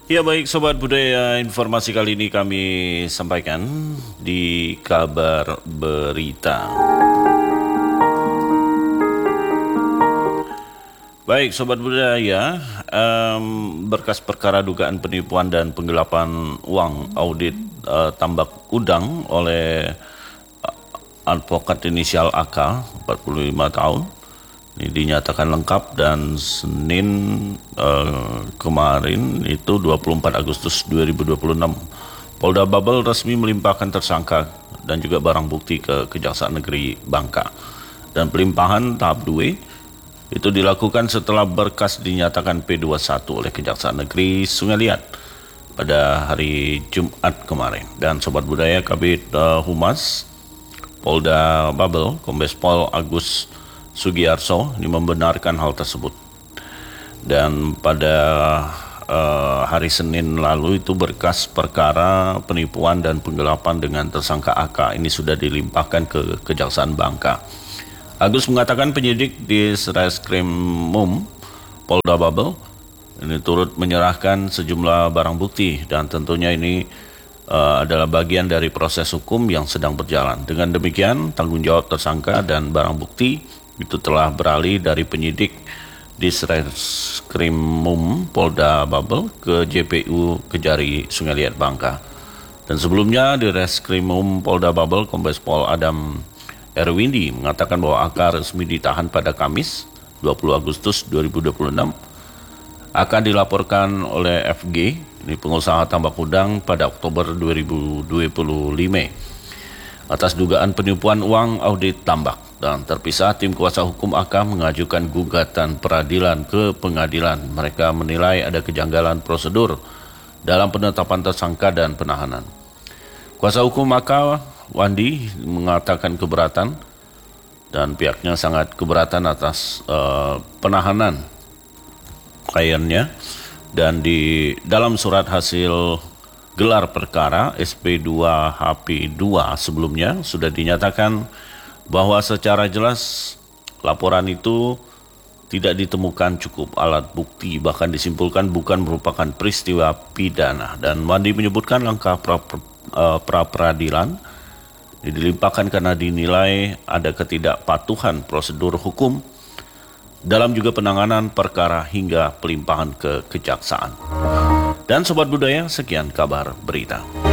Ya baik Sobat Budaya, informasi kali ini kami sampaikan di kabar berita. Baik Sobat Budaya, berkas perkara dugaan penipuan dan penggelapan uang audit tambak udang oleh advokat inisial AK 45 tahun. Ini dinyatakan lengkap dan Senin kemarin itu 24 Agustus 2026 Polda Babel resmi melimpahkan tersangka dan juga barang bukti ke Kejaksaan Negeri Bangka. Dan pelimpahan tahap 2 itu dilakukan setelah berkas dinyatakan P21 oleh Kejaksaan Negeri Sungai Liat pada hari Jumat kemarin. Dan Sobat Budaya, Kabid Humas Polda Babel Kombes Pol Agus Sugiyarso ini membenarkan hal tersebut. Dan pada hari Senin lalu itu berkas perkara penipuan dan penggelapan dengan tersangka AK ini sudah dilimpahkan ke Kejaksaan Bangka. Agus mengatakan penyidik di Reskrimum Polda Babel ini turut menyerahkan sejumlah barang bukti dan tentunya ini adalah bagian dari proses hukum yang sedang berjalan. Dengan demikian, tanggung jawab tersangka dan barang bukti itu telah beralih dari penyidik di Reskrimum Polda Babel ke JPU Kejari Sungai Liat Bangka. Dan sebelumnya di Reskrimum Polda Babel Kombes Pol Adam Erwindi mengatakan bahwa AK resmi ditahan pada Kamis 20 Agustus 2026. AK dilaporkan oleh FG, ini pengusaha tambak udang, pada Oktober 2025 atas dugaan penipuan uang audit tambak. Dan terpisah, tim kuasa hukum AK mengajukan gugatan peradilan ke pengadilan. Mereka menilai ada kejanggalan prosedur dalam penetapan tersangka dan penahanan. Kuasa hukum AK, Wandi, mengatakan keberatan dan pihaknya sangat keberatan atas penahanan kliennya. Dan di dalam surat hasil gelar perkara SP2HP2 sebelumnya sudah dinyatakan bahwa secara jelas laporan itu tidak ditemukan cukup alat bukti, bahkan disimpulkan bukan merupakan peristiwa pidana. Dan Wandi menyebutkan langkah pra-peradilan dilimpahkan karena dinilai ada ketidakpatuhan prosedur hukum dalam juga penanganan perkara hingga pelimpahan ke kejaksaan. Dan Sobat Budaya, sekian kabar berita.